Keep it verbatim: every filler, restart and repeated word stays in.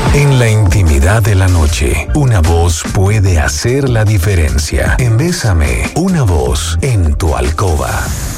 En la intimidad de la noche, una voz puede hacer la diferencia. En Bésame, una voz en tu alcoba.